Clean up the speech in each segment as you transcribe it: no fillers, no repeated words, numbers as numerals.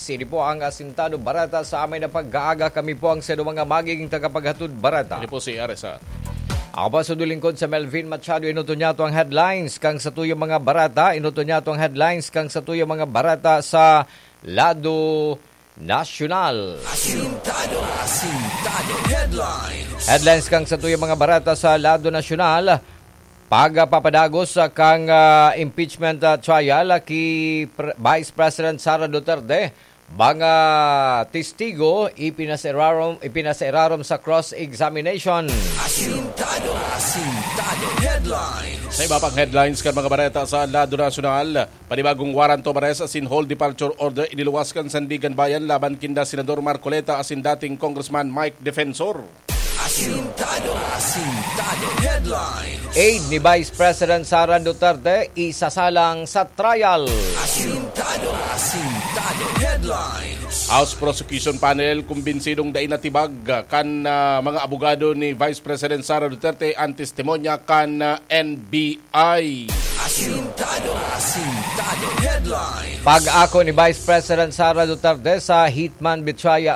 Ini po ang asintado barata sa amin na pag-aaga. Kami po ang sa mga magiging tagapaghatod barata. Ini po si Arisa. Ako pa sa dulingkod sa Melvin Machado. Inuto niya ito ang headlines kang sa tuyong mga barata. Inuto niya ito ang headlines kang sa tuyong mga barata sa lado nasyonal. Asintado headlines. Headlines kang sa tuyong mga barata sa lado nasyonal. Pagpapadagos kang impeachment trial ki Vice President Sara Duterte, mga testigo ipinaserarom sa cross-examination. Asintado headlines. Sa iba pang headlines kan mga bareta sa lado nasyonal, panibagong warrant of arrest asin hold departure order iniluwaskan Sandigan Bayan laban kinda Senador Marcoleta asin dating Congressman Mike Defensor. Asintado headlines. Aid ni Vice President Sara Duterte isasalang sa trial. Asintado headlines. House Prosecution Panel kumbinsidong dain natibag kan mga abogado ni Vice President Sara Duterte ang testimonya kan NBI. Asintado headlines. Pag-ako ni Vice President Sara Duterte sa Hitman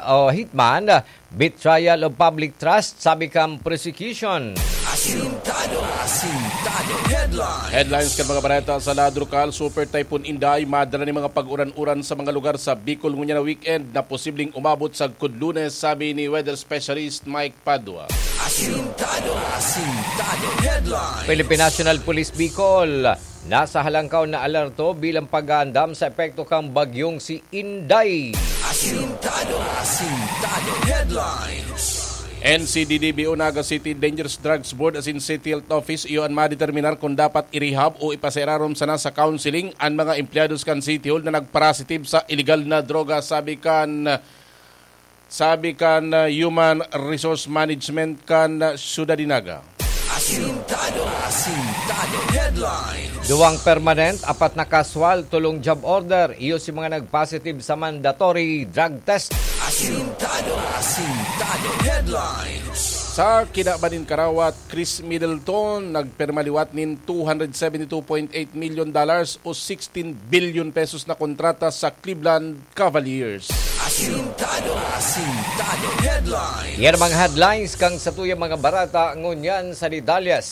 Betrayal of Public Trust, sabi kang prosecution. Asintado headlines. Headlines kan mga bareta sa lado lokal, Super Typhoon Inday madala ni mga pag-uran-uran sa mga lugar sa Bicol ngunya na weekend na posibleng umabot sa Lunes, sabi ni weather specialist Mike Padua. Asintado headlines. Philippine National Police Bicol nasa halangkaw na alerto bilang pag-aandam sa epekto kang bagyong si Inday. Asintado headlines. NCDDBO Naga City Dangerous Drugs Board asin City Health Office iyon madeterminar kung dapat i-rehab o ipaserarom sana sa counseling ang mga empleados kan City Hall na nagparasitive sa illegal na droga, sabi kan Human Resource Management kan Syudad Dinaga. Asintado headlines. 2 permanent, 4 na kaswal, tulong job order. Iyo si mga nag-positive sa mandatory drug test. Asintado headlines. Sa Kinabanin Karawat, Chris Middleton nagpermaliwat nin $272.8 million o 16 billion pesos na kontrata sa Cleveland Cavaliers. Asintado headlines. Yan ang mga headlines kang sa tuyang mga barata ngunyan sa Ditalyas.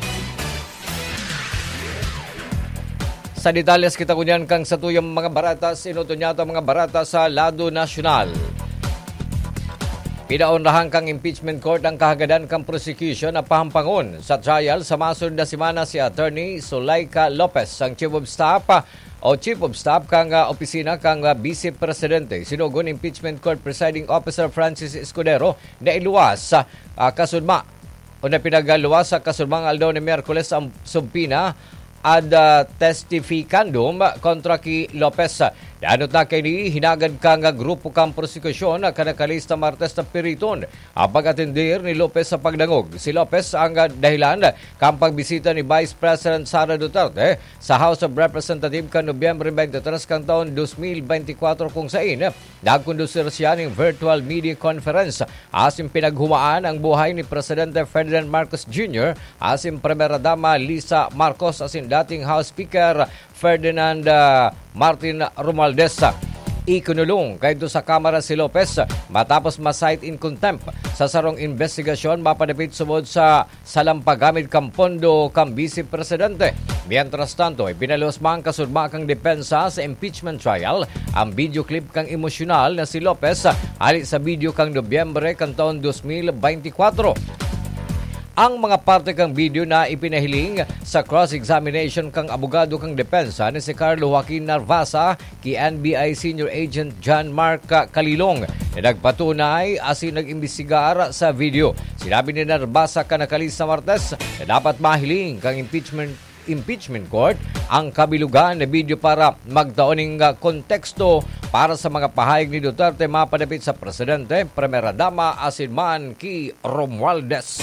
Sa Ditalyas kita kunyan kang sa tuyang mga barata, sinuto niya mga barata sa lado nasyonal. Pinaunrahan kang impeachment court ang kahagadan kang prosecution na pahampangon sa trial sa masunod na semana si Attorney Zuleika Lopez, ang Chief of Staff kang opisina kang Vice Presidente. Sinugon impeachment court presiding officer Francis Escudero na iluwas sa kasunma o na pinagaluwas sa kasunmang aldaw ni Miyerkules ang subpina ad testificandum kontra ki Lopez. Daanot na kay ni hinagad kang grupo kang prosekusyon kanakalista Martes na Piriton ang pag-atendir ni Lopez sa pagdangog. Si Lopez ang dahilan kang pagbisita ni Vice President Sara Duterte sa House of Representatives kan Nobyembre 23 kang taon 2024 kung saan nagkondusir siya ng virtual media conference asim pinaghumaan ang buhay ni Presidente Ferdinand Marcos Jr. asim Primera Dama Lisa Marcos asin dating House Speaker Ferdinand Martin Romualdez. Ikunulong kayto sa Kamara si Lopez matapos ma-cite in contempt sa sarong investigasyon mapadapit sumod sa salampagamit kang pondo kang Vice Presidente. Mientras tanto, ipinalos mang kasurma kang depensa sa impeachment trial ang video clip kang emosyonal na si Lopez ali sa video kang Nobyembre kang taon 2024. Ang mga parte kang video na ipinahiling sa cross-examination kang abogado kang depensa ni si Carlo Joaquin Narvasa ki NBI Senior Agent John Mark Kalilong na nagpatunay asin nag-imbestigar sa video. Sinabi ni Narvasa kanakalista Martes na dapat mahiling kang impeachment court ang kabilugan na video para magdaoning konteksto para sa mga pahayag ni Duterte mapadapit sa Presidente, Primera Dama asin man ki Romualdez.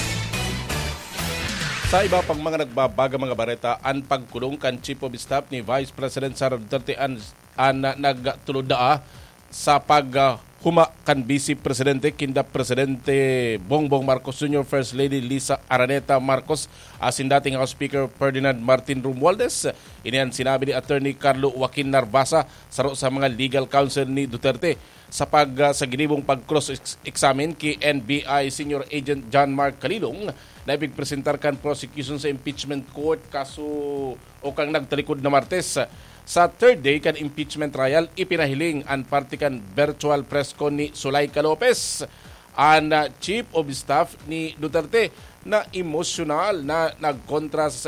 Sa iba pang mga nagbabaga mga bareta, ang pagkulong kan Chief of Staff ni Vice President Sara Duterte ang nagtulod sa huma kan Vice Presidente kinda Presidente Bongbong Marcos Jr., First Lady Lisa Araneta Marcos, asin dating House Speaker Ferdinand Martin Romualdez. Iniyan sinabi ni Attorney Carlo Joaquin Narvasa saro sa mga legal counsel ni Duterte sa ginibong pag-cross-examine kay NBI Senior Agent John Mark Calilong na ipigpresentar kan prosecution sa impeachment court kaso o kang nagtalikod na Martes. Sa third day kan impeachment trial, ipinahiling ang parte kan virtual press con ni Zuleika Lopez, ang Chief of Staff ni Duterte, na emosyonal na nagkontra sa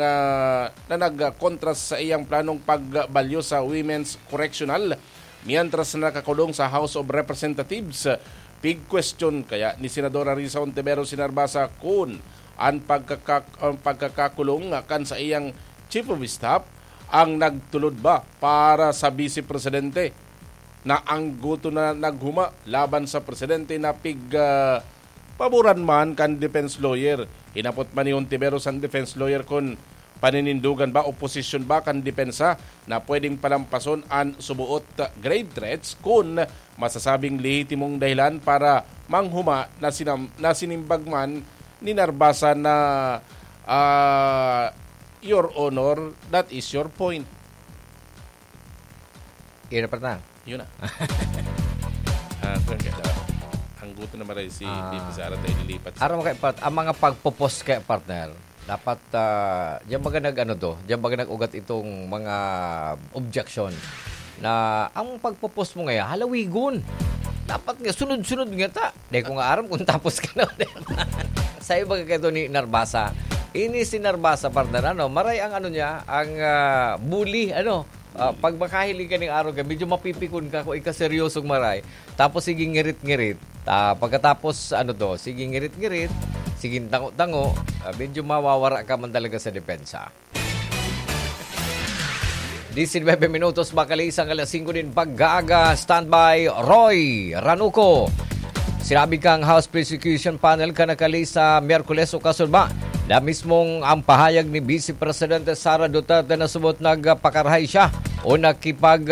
iyang planong pagbalyo sa Women's Correctional mientras nakakulong sa House of Representatives. Big question kaya ni Senadora Risa Ontiveros Sinarbasa kung ang pagkakakulong kan sa iyang Chief of Staff ang nagtulod ba para sa Vice Presidente na ang guto na naghuma laban sa Presidente na paboran man kan defense lawyer. Hinapot man ni Ontiveros ang defense lawyer kung paninindugan ba, oposisyon ba kan depensa na pwedeng palampason ang subuot grave threats kung masasabing lehitimong dahilan para manghuma na sinimbag man ni Narvasa na Your Honor, that is your point. Ira pa na. Yun na. Ang guto naman rin si Dave Sara tayo nilipat. Araw mo kay part, ang mga pagpopos kay partner, dapat diyan baga diyan baga nag-ugat itong mga objection na ang pagpopos mo ngayon halawigon. Dapat nga sunod-sunod nga ta. Dahil ko nga aram kung tapos ka na. Sa iba ka ito ni Narvasa. Ini si Narvasa partner, maray ang niya, ang bully, pag makahiling ka ng araw ka, medyo mapipikon ka kung ikaseryosong maray. Tapos sige ngirit-ngirit. Pagkatapos sige ngirit-ngirit, sige tango-tango, medyo mawawara ka man talaga sa depensa. 19 minutos bakali isang alas 5 din pag-aaga. Standby Roy Ranuco. Sinabi kang House Prosecution Panel ka nakali sa Miyerkules o kasulba na mismong ang pahayag ni Vice Presidente Sara Duterte na subot nagpakarhay siya o nakipag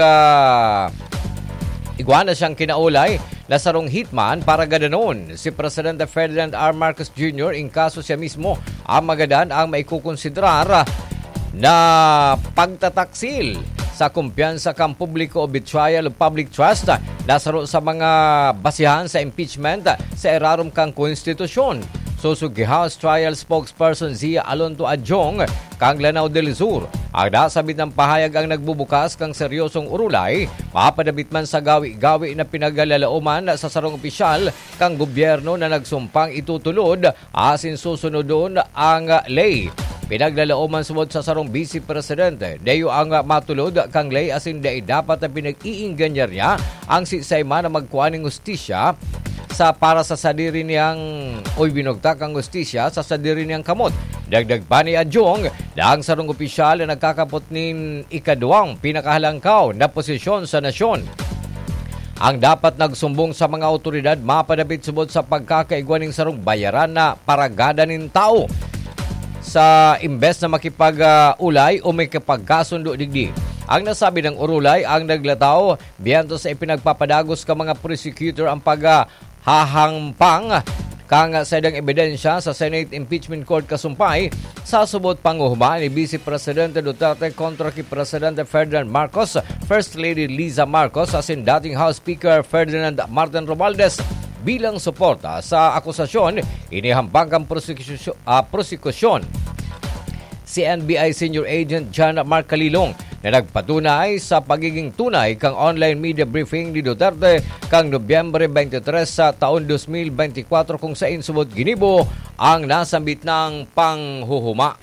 iguana siyang kinaulay na sarong hitman para gadanon si Presidente Ferdinand R. Marcos Jr. in kaso siya mismo ang magadan ang maikukonsiderar na pagtataksil sa kumpiyansa kang publiko o betrayal of public trust na saro sa mga basihan sa impeachment sa erarom kang konstitusyon. Susugi House Trial Spokesperson Zia Alonto Adjong kang Lanao del Sur. Ang nasabit ng pahayag ang nagbubukas kang seryosong urulay, mapadabit man sa gawi-gawi na pinaglalauman sa sarong opisyal kang gobyerno na nagsumpang itutulod asin susunod doon ang lay. Pinaglalauman sumod sa sarong Vice Presidente, dayo ang matulod kang lay asin day dapat na pinag-iingganyar niya ang sisayma na magkuhaning hustisya para sa sadiri niyang binugtak ang hustisya sa sadiri niyang kamot. Dagdag pa ni Adjong na ang sarong opisyal na nagkakapot nin ikaduwang pinakahalangkaw na posisyon sa nasyon. Ang dapat nagsumbong sa mga otoridad mapadapit subod sa pagkakaigwaning sarong bayaran na paragada nin tao sa imbes na makipag-ulay o may kapagkasundo digdi. Ang nasabi ng urulay ang naglataw biyanto sa ipinagpapadagos ka mga prosecutor ang paghahampang kang sa edang ebidensya sa Senate Impeachment Court kasumpay sa subot panguhuma ni Vice Presidente Duterte kontra kay Presidente Ferdinand Marcos, First Lady Liza Marcos asin dating House Speaker Ferdinand Martin Romualdez. Bilang suporta sa akusasyon, inihampang kang prosekusyon si NBI Senior Agent John Mark Calilong na nagpatunay sa pagiging tunay kang online media briefing ni Duterte kang Nobyembre 23 sa taon 2024 kung saan subot ginibo ang nasambit ng panghuhuma.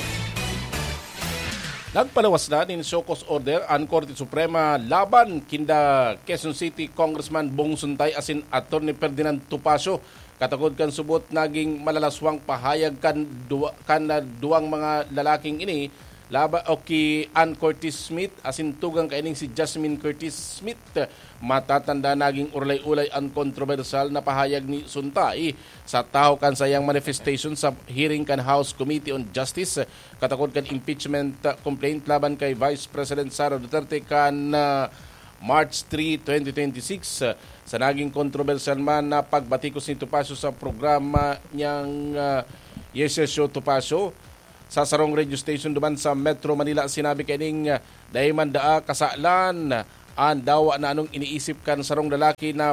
Nagpalawas na nin Socos Order ang Korte Suprema laban kinda Quezon City Congressman Bong Suntay asin Attorney Ferdinand Topacio. Katagod kan subot naging malalaswang pahayag kan duwang mga lalaking ini laba o ki Ann Curtis Smith asin tugang kaining si Jasmine Curtis Smith. Matatanda naging ulay-ulay ang kontrobersyal na pahayag ni Suntay sa tao kan sayang manifestation sa hearing kan House Committee on Justice katakod kan impeachment complaint laban kay Vice President Sara Duterte kan March 3, 2026. Sa naging kontrobersyal man na pagbatikos ni Topacio sa programa niyang Yes Show Topacio sa sarong radio station duman sa Metro Manila, sinabi kaning dahil man daa kasalan ang dawa na anong iniisip kan sarong lalaki na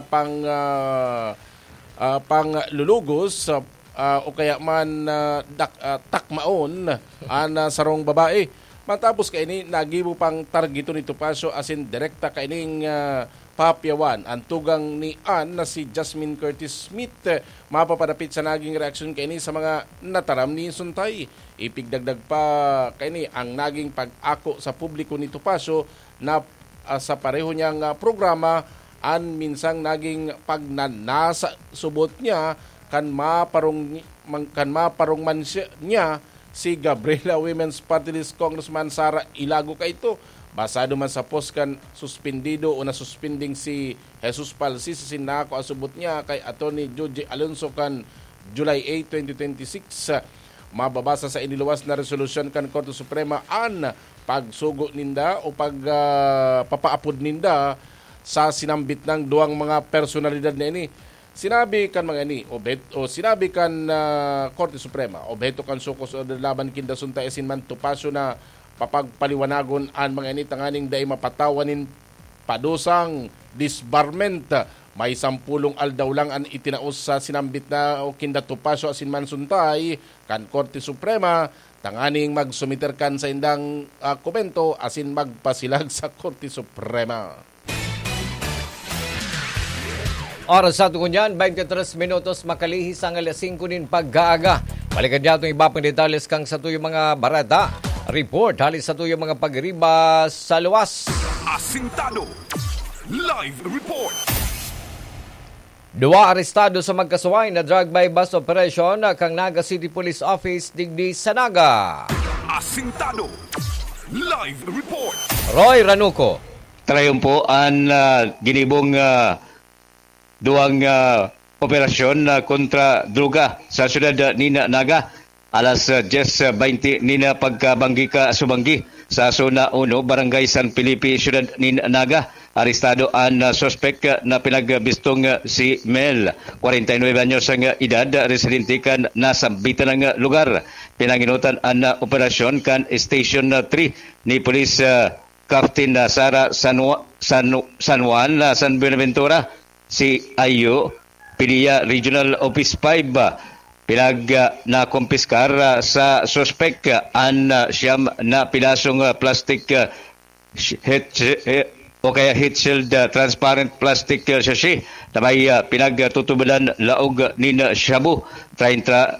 panglulugos o kaya man takmaon an sarong babae. Matapos kaini nagibo pang targeto ni Topacio asin direkta kaining papyawan ang tugang ni Ann na si Jasmine Curtis Smith. Mapapadapit sa naging reaksyon kaini sa mga nataram ni Suntay. Ipigdagdag pa kaini ang naging pag-ako sa publiko ni Topacio na sa pareho niyang programa an minsang naging pagnanasa subot niya kan maparong man niya si Gabriela Women's Party List Congressman Sara Ilago ka ito. Basado man sa post kan suspendido o nasuspending si Jesus Palsis sinako asubot niya kay Attorney Joji Alonso kan July 8, 2026. Mababasa sa iniluwas na resolusyon kan Korte Suprema an pagsugo ninda o papaapod ninda sa sinambit ng duwang mga personalidad na ini. Sinabi kan mga ini o sinabi kan Korte Suprema objeto kan sukos o laban kinda Suntay asin man Topacio na papagpaliwanagon ang mga ini tanganing day mapatawanin padusang disbarment. May 10 aldaw lang ang itinaos sa sinambit na o kinda Topacio asin man Suntay kan Korte Suprema tanganing magsumiter kan sa indang komento asin magpasilag sa Korte Suprema. Oras sa tunyan, 23 minutos makalihis ang alas 5 nin pag-aaga. Balikan niya itong iba pang detalles kang sa tuyong mga barata. Report halis sa tuyong mga pagriba sa luwas. Asintado Live Report. 2 arestado sa magkasuway na drug by bus operation kang Naga City Police Office digdi sa Naga. Asintado Live Report. Roy Ranuco. Triumpo ang ginibong duwang operasyon kontra droga sa syudad ni Naga. Alas 10:20 nina pagkabanggi ka Subanggi sa Zona 1, Barangay San Felipe, syudad ni Naga. Arestado ang suspek na pinagbistong si Mel, 49 anyos ang edad, residente kan nasa bitan ng lugar. Pinanginutan ang operasyon kan Station 3 ni Police Captain Sara San Juan San Buenaventura. Si Ayo Pilia Regional Office 5 nakumpiskar sa suspek ang siyam na pilasong plastic o kaya heat shield transparent plastic sachet na may pinagtutubalan laog ni shabu 30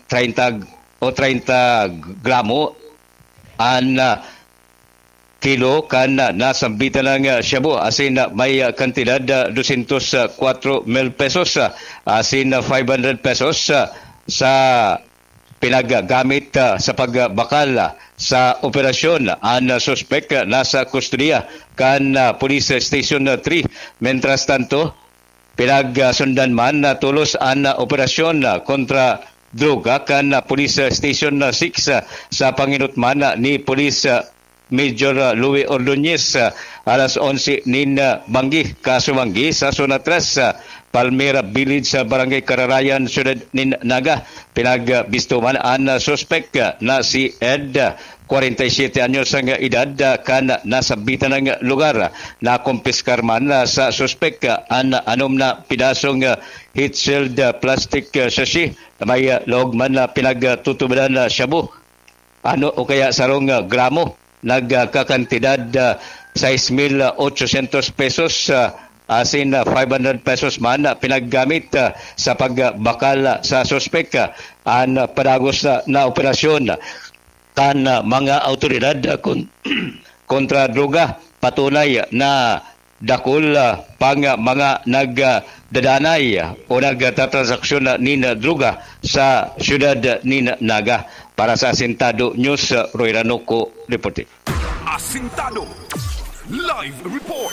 gramo ang kilo kan nasambitan ng shabu asin may kantidad 204 mil pesos asin 500 pesos sa pinaggamit sa pagbakal sa operasyon. Ang suspek nasa kustudiya kan Police Station 3. Mientras tanto, pinagsundan man tulos ang operasyon kontra droga kan Police Station 6 sa panginutman ni Police Major Louis Ordonez. Alas 11 nin Banggi, Kasubanggi sa Zona 3 Palmera Village sa Barangay Kararayan, Syudad ni Naga. Pinagbistuman ang suspek na si Ed, 47 anyos ang edad, kan nasabitan ng lugar. Nakumpiskar man sa suspek ang anom na pidasong heat shield plastic sachet na may log man na pinagtutubalan shabu o kaya sarong gramo. Nagkakantidad 6,800 pesos asin 500 pesos man pinaggamit sa pagbakal sa suspek. Ang padagos na operasyon kan mga autoridad kontra droga patunay na dakol pang mga nagdadanay o nagtatransaksyon ni droga sa syudad ni Naga. Para sa Asintado News, Roy Ranuco, reporting. Asintado Live Report.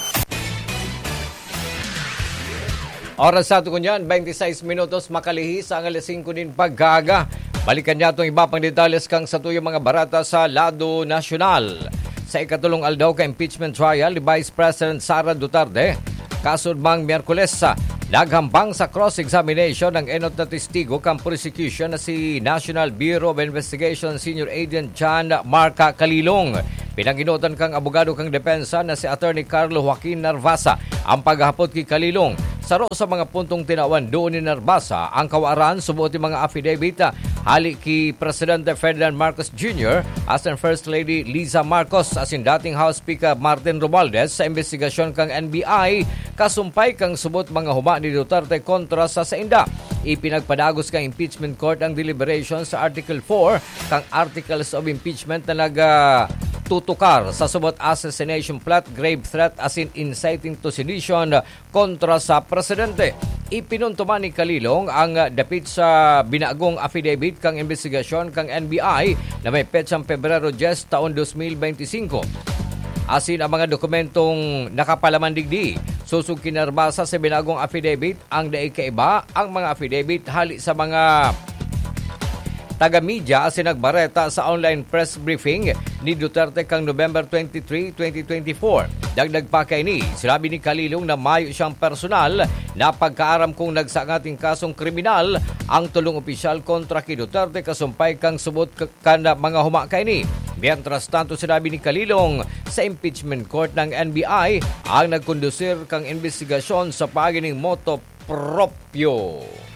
Oras sa tunyan, 26 minutos makalihis ang alas 5 din pagkaga. Balikan niya itong iba pang detalles kang sa tuyong mga barata sa lado nasyonal. sa ikatulong aldaw ka impeachment trial ni Vice President Sara Duterte. Kasudmang Miyerkules, naghambang sa cross-examination ng enot na testigo kang prosecution na si National Bureau of Investigation Senior Agent John Marca Calilong. Pinanginutan kang abogado kang depensa na si Attorney Carlo Joaquin Narvasa ang paghapot kay Calilong. Saro sa mga puntong tinawan doon ni Narvasa ang kawaran subuot ng mga affidavit hali kay Presidente Ferdinand Marcos Jr. as and First Lady Liza Marcos as in dating House Speaker Martin Romualdez sa investigasyon kang NBI kasumpay kang subot mga huma ni Duterte kontra sa Sainda. Ipinagpadagos kang impeachment court ang deliberation sa Article 4 kang Articles of Impeachment na tutukar sa subot assassination plot, grave threat as in inciting to sedition kontra sa presidente. Ipinuntuman ni Calilong ang dapit sa binagong affidavit kang investigasyon kang NBI na may petsang Pebrero 10 taon 2025. Asin ang mga dokumentong nakapalaman digdi. Susug kinarbasa sa binagong affidavit ang daikaiba ang mga affidavit hali sa mga taga-media asin nagbareta sa online press briefing ni Duterte kang November 23, 2024. Dagdag pa kay ni, sinabi ni Calilong na mayo siyang personal na pagkaaram kung nagsangating kasong kriminal ang tulong opisyal kontra kay Duterte kasumpay kang subot kan mga huma kay ni. Mientras tanto, sinabi ni Calilong sa impeachment court ng NBI ang nagkondusir kang investigasyon sa pagining moto proprio.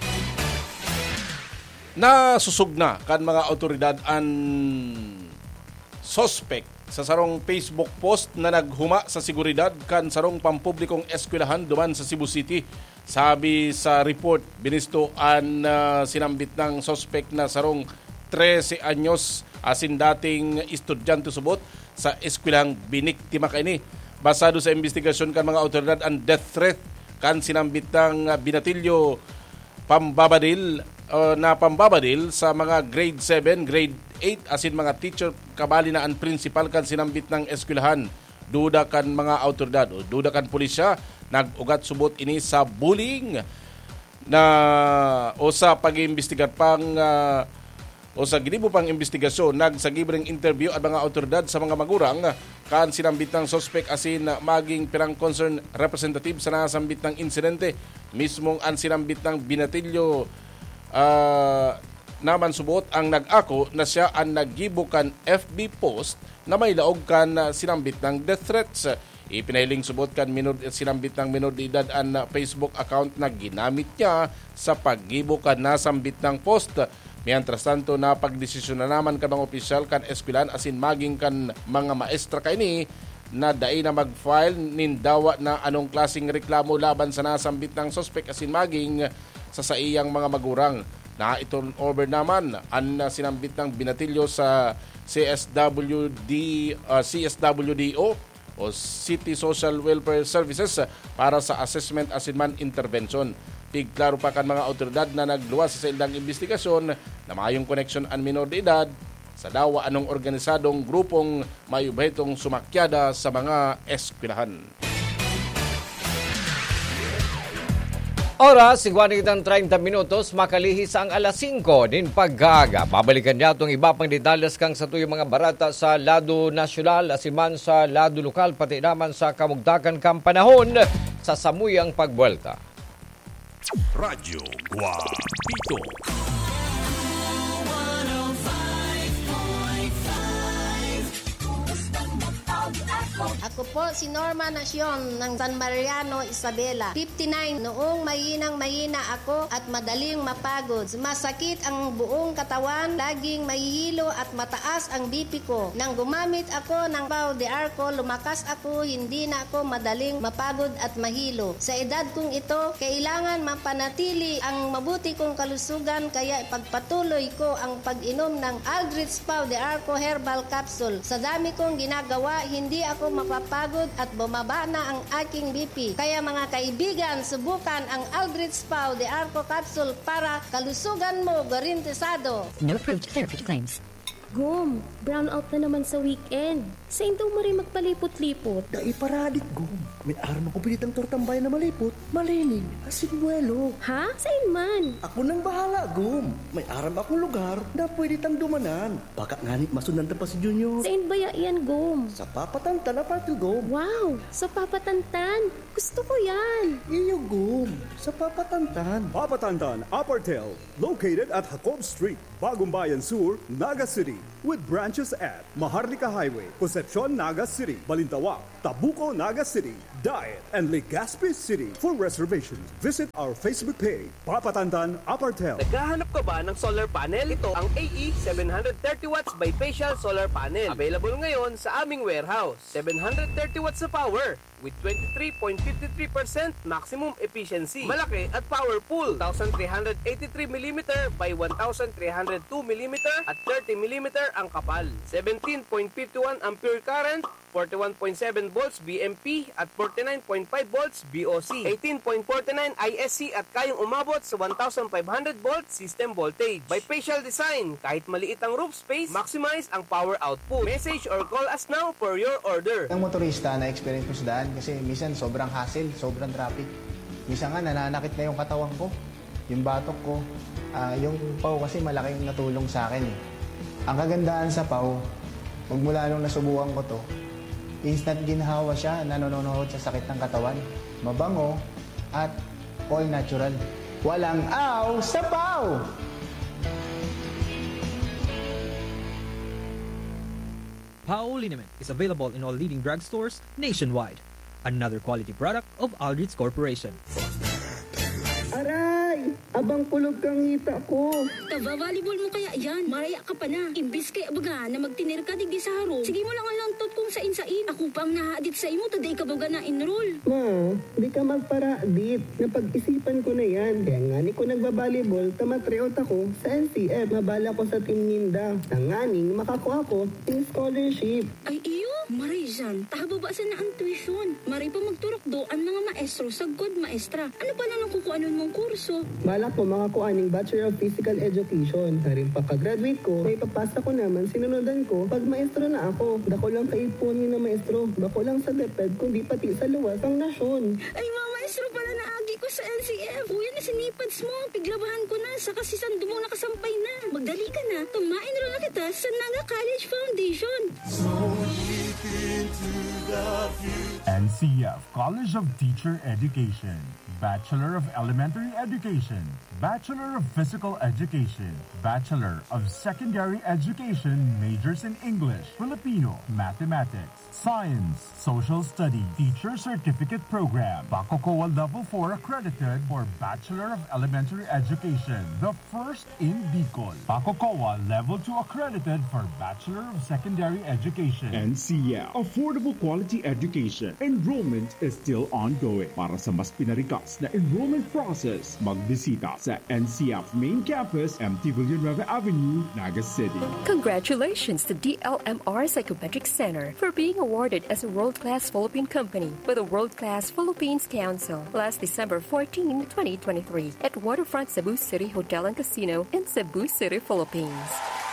Nasusog na kan mga otoridad ang suspect sa sarong Facebook post na naghuma sa seguridad kan sarong pampublikong eskwelahan duman sa Cebu City. Sabi sa report, binisto ang sinambit ng suspect na sarong 13 anyos asin dating estudyante subot sa eskwelahang biniktima kaini. Basado sa investigasyon kan mga otoridad ang death threat kan sinambit ng binatilyo pambabadil sa mga grade 7, grade 8 asin mga teacher kabali na ang principal kan sinambit ng eskwelahan. Duda kan mga autoridad o duda kan pulisya nag-ugat subot ini sa bullying na o sa pag-iimbestigar pang o sa ginibo pang investigasyon nagsagibreng interview at mga autoridad sa mga magurang kan sinambit ng suspect asin maging pirang concern representative sa nasambit ng insidente. Mismong ang sinambit ng binatilyo naman subot ang nag-ako na siya ang naggibukan FB post na may laog kan sinambit ng death threats. Ipinahiling subot kan sinambit ng minor de edad ang Facebook account na ginamit niya sa paggibukan na sambit ng post. Mientras tanto, napagdesisyon na naman kan mga opisyal kan eskwelahan asin maging kan mga maestra kaini na dai na mag-file nindawa na anong klaseng reklamo laban sa nasambit ng suspect asin maging sa iyang mga magurang. Na iton over naman ang sinambit ng binatilyo sa CSWDO o City Social Welfare Services para sa assessment asin man intervention. Tigklaro pa kan mga otoridad na nagluwas sa ilang investigasyon na mayong koneksyon ang minor de edad sa dawa anong organisadong grupong mayubhetong sumakyada sa mga eskwelahan. Oras, 30 minutos, makalihis ang alas 5 din paggaga. Babalikan niya itong iba pang detalles kang sa tuyong mga barata sa lado nasyonal, asiman sa lado lokal, pati naman sa kamugdakan kang panahon sa samuyang pagbuelta. Radyo Guapito. Ako po si Norma Nacion ng San Mariano, Isabela. 59. Noong mahina ako at madaling mapagod. Masakit ang buong katawan, laging mahihilo at mataas ang BP ko. Nang gumamit ako ng Pau de Arco, lumakas ako, hindi na ako madaling mapagod at mahilo. Sa edad kong ito, kailangan mapanatili ang mabuti kong kalusugan kaya ipagpatuloy ko ang pag-inom ng Aldrich Pau de Arco Herbal Capsule. Sa dami kong ginagawa, hindi ako mapapagod at bumaba na ang aking BP. Kaya mga kaibigan, subukan ang Aldrich Pau de Arco Capsule para kalusugan mo garantisado. No approved therapeutic claims. Gum, brown out na naman sa weekend. Saan daw mo rin magpalipot-lipot? Dai paradik, Gum. May araw ko pinitang tortambay na malipot. Malining, asin buwelo. Ha? Saan man? Ako nang bahala, Gum. May aram akong lugar na pwede tang dumanan. Baka nganit masunan pa si Junior. Saan ba yan, Gum? Sa Papatantan na party, Gum. Wow, sa Papatantan. Gusto ko yan. Iyo, Gum. Sa Papatantan. Papatantan Apartel, located at Jacob Street, Bagong Bayan Sur, Naga City, with branches at Maharlika Highway, Concepcion, Naga City, Balintawak, Tabuco, Naga City, Diet, and Legazpi City. For reservations, visit our Facebook page, Papatantan Apartel. Naghahanap ka ba ng solar panel? Ito ang AE 730 watts bifacial solar panel. Available ngayon sa aming warehouse. 730 watts sa power with 23.53% maximum efficiency. Malaki at powerful. 1,383mm by 1,302mm at 30mm ang kapal. 17.51 ampere current, 41.7 volts BMP at 49.5 volts BOC. 18.49 ISC at kayang umabot sa 1,500 volts system voltage. Bifacial design, kahit maliit ang roof space, maximize ang power output. Message or call us now for your order. Ang motorista na experience ko sa daan kasi minsan sobrang hassle, sobrang traffic. Minsan nga nananakit na yung katawan ko, yung batok ko. Yung PAW kasi malaking natulong sa akin eh. Ang kagandahan sa PAW, magmula nung nasubukan ko to, instant ginhawa siya, nanonood sa sakit ng katawan. Mabango at all natural. Walang aw sa PAW! PAW Liniment is available in all leading drugstores nationwide. Another quality product of Aldrich Corporation. Aray! Abang pulog kang hita ko. Kababalibol mo kaya yan. Maraya ka pa na. Imbis kay abaga na magtinir ka digdi sa haro. Sige mo lang alang tot kung sain-sain. Ako pang nahadit sa imo, taday ka baga na enroll. Ma, di ka magparadit. Napag-isipan ko na yan. Kaya nga ni ko nagbabalibol, tamatreot ako sa NCF. Mabala ko sa Team Ninda. Tanganing makakuha ko in scholarship. Ay iyo, maray dyan. Tahababasan na ang tuition. Maray pa magturok do ang mga maestro sa good maestra. Ano pa lang ang kukuanon mong kurso? Balak ko makakuha ng Bachelor of Physical Education. Karin pagka-graduate ko, may papasa ko naman, sinunodan ko, pag maestro na ako. Dako lang kaipunin na maestro. Dako lang sa DepEd, kundi pati sa luwas ang nasyon. Ay, mga maestro pala na agi ko sa NCF. Uyan na sinipads mo. Piglabahan ko na. Sa kasisan mo nakasampay na. Magdali ka na. Tumainro na kita sa Naga College Foundation. So deep into the future. NCF College of Teacher Education. Bachelor of Elementary Education, Bachelor of Physical Education, Bachelor of Secondary Education, majors in English, Filipino, Mathematics, Science, Social Study, Teacher Certificate Program, Bacocoa Level 4 accredited for Bachelor of Elementary Education, the first in Bicol. Bacocoa Level 2 accredited for Bachelor of Secondary Education. NCF, affordable quality education. Enrollment is still ongoing. Para sa mas pinarikas na enrollment process, magbisita sa NCF Main Campus, MT Villanueva Avenue, Naga City. Congratulations to DLMR Psychometric Center for being awarded as a world-class Philippine company by the World-Class Philippines Council last December 14, 2023 at Waterfront Cebu City Hotel and Casino in Cebu City, Philippines.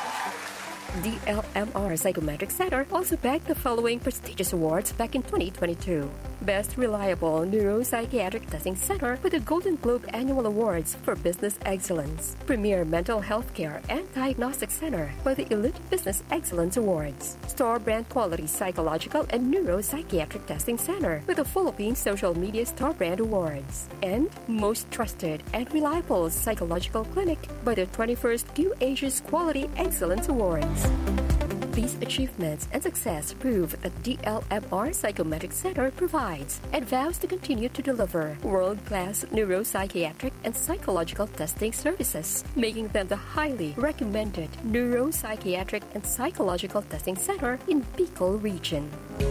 DLMR Psychometric Center also bagged the following prestigious awards back in 2022. Best Reliable Neuropsychiatric Testing Center with the Golden Globe Annual Awards for Business Excellence. Premier Mental Healthcare and Diagnostic Center by the Elite Business Excellence Awards. Store Brand Quality Psychological and Neuropsychiatric Testing Center with the Philippine Social Media Store Brand Awards. And Most Trusted and Reliable Psychological Clinic by the 21st New Asia's Quality Excellence Awards. These achievements and success prove that DLMR Psychometric Center provides and vows to continue to deliver world-class neuropsychiatric and psychological testing services, making them the highly recommended neuropsychiatric and psychological testing center in Bicol region.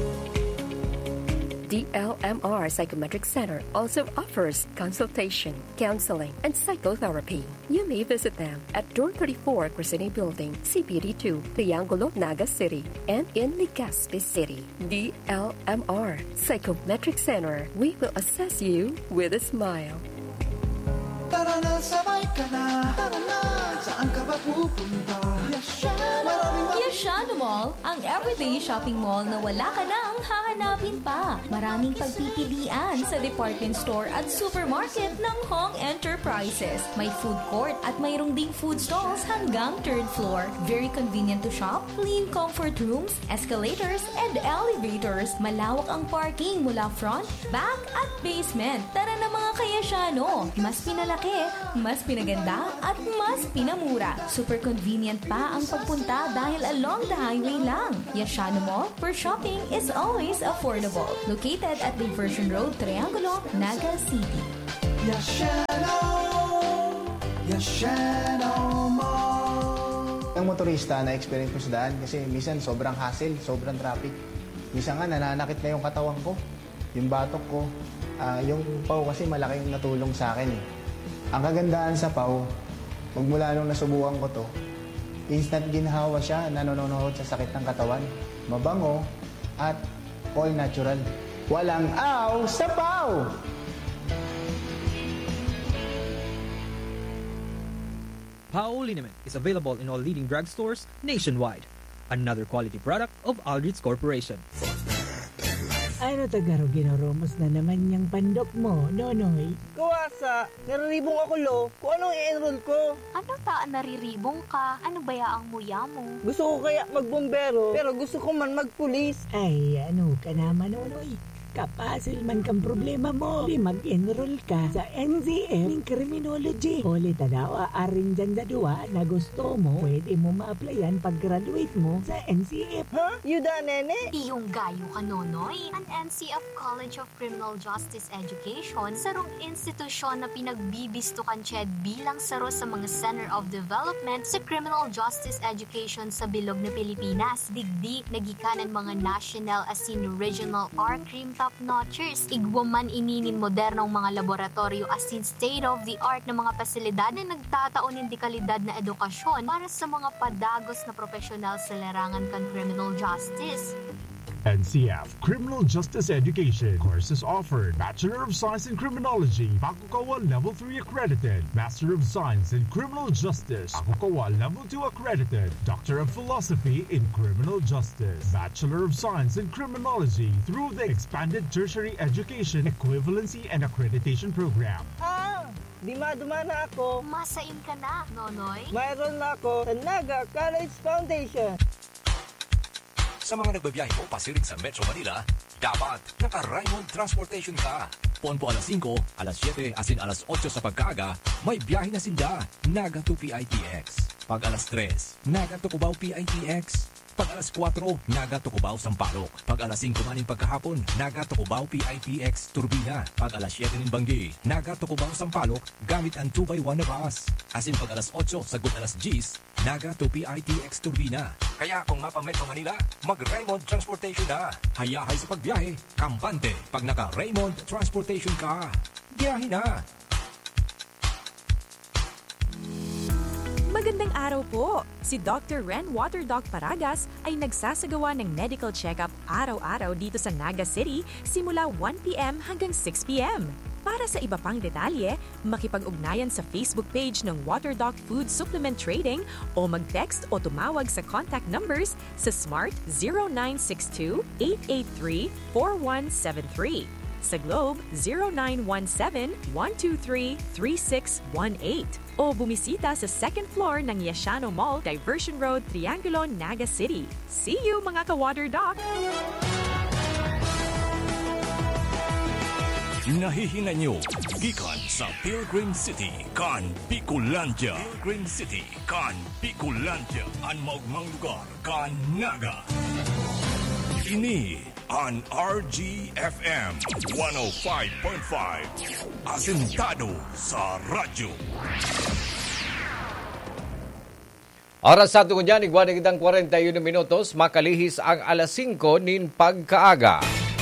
DLMR Psychometric Center also offers consultation, counseling, and psychotherapy. You may visit them at Door 34 Crescene Building, CPD2, Triangulo, Naga City, and in Legazpi City. DLMR Psychometric Center. We will assess you with a smile. Tara na, sabay ka na. Tara na, saan ka ba pupunta? Maraming Yashano Mall, ang everyday shopping mall na wala ka nang hahanapin pa. Maraming pagpipilian sa department store at supermarket ng Hong Enterprises. May food court at mayroong ding food stalls hanggang 3rd floor. Very convenient to shop, clean comfort rooms, escalators, and elevators. Malawak ang parking mula front, back, at basement. Tara na mga ka-Yashano! Mas pinalaki, mas pinaganda, at mas pinamura. Super convenient pa ang pagpunta dahil along the highway lang. Yashano Mall, where shopping is always affordable. Located at Diversion Road, Triangulo, Naga City. Yashano Mall. Ang motorista na experience ko sa daan kasi minsan sobrang hassle, sobrang traffic. Minsan nga nananakit na yung katawan ko, yung batok ko. Yung PAW kasi malaking natulong sa akin eh. Ang kagandahan sa PAW, magmula nung nasubukan ko to, instant ginhawa siya, nanonood sa sakit ng katawan. Mabango at all natural. Walang aw sa PAW! PAW Liniment is available in all leading drugstores nationwide. Another quality product of Aldrich Corporation. Ano tagaro ginaromos na naman yung pandok mo, Nonoy? Kuwasa, nariribong ako lo. Kung anong i-enroll ko? Ano taan nariribong ka? Ano ba yaang muya mo? Gusto ko kaya magbombero, pero gusto ko man magpulis. Ay, ano ka naman, Nonoy? Kapasil man kang problema mo. Di mag-enroll ka sa NCF ng Criminology. Huli tanawa aring dyan dadua na gusto mo, pwede mo ma-applyan pag-graduate mo sa NCF. Ha? Yuda, nene? Iyong gayo ka, Nonoy. Ang NCF College of Criminal Justice Education, sarong institusyon na pinagbibistukan siya bilang saro sa mga Center of Development sa Criminal Justice Education sa bilog na Pilipinas. Digdi, nagikanan mga national as in regional or crime top-notchers. Igwaman ininin modernong mga laboratorio as in state-of-the-art na mga pasilidad na nagtataon ng dekalidad na edukasyon para sa mga padagos na profesional sa larangan kan criminal justice. NCF Criminal Justice Education courses offered: Bachelor of Science in Criminology, Bakukawa Level 3 accredited; Master of Science in Criminal Justice, Bakukawa Level 2 accredited; Doctor of Philosophy in Criminal Justice, Bachelor of Science in Criminology through the Expanded Tertiary Education Equivalency and Accreditation Program. Di maduma na ako. Masain ka na, Nonoy. Mayroon na ako sa Naga College Foundation. Sa mga nagbabiyahe mo pasiring sa Metro Manila, dapat naka-Raymond Transportation ka. Ponpo alas 5, alas 7, asin alas 8 sa pagkaga, may biyahe na sinda. Naga to PITX. Pag alas 3, Naga to Cubao PITX. Pag alas 4, Naga to Cubao Sampaloc. Pag alas 5 maning pagkahapon, Naga to Cubao PITX Turbina. Pag alas 7 nin Banggi, Naga to Cubao Sampaloc gamit ang 2x1 na bus. Asin pag alas 8, sagot alas 10, Naga to PITX Turbina. Kaya kung mapa Metro Manila, mag-Raymond Transportation na. Hayahay sa pagbiyahe, kampante. Pag naka-Raymond Transportation ka, biyahe na. Magandang araw po! Si Dr. Ren Waterdoc Paragas ay nagsasagawa ng medical check-up araw-araw dito sa Naga City simula 1 p.m. hanggang 6 p.m. Para sa iba pang detalye, makipag-ugnayan sa Facebook page ng Waterdoc Food Supplement Trading o mag-text o tumawag sa contact numbers sa Smart 0962-883-4173. Sa Globe 0917-123-3618 o bumisita sa second floor ng Yashano Mall, Diversion Road, Triangulo, Naga City. See you mga ka-Waterdoc! Nahihinga nyo, gikan sa Pilgrim City, kan Bicolandia. Pilgrim City, kan Bicolandia. Ang maugmang lugar, kan Naga. Ini ang RGFM 105.5. Asentado sa radyo. Oras sa tungo dyan, igwa ng 41 minutos, makalihis ang alas 5 nin pagkaaga.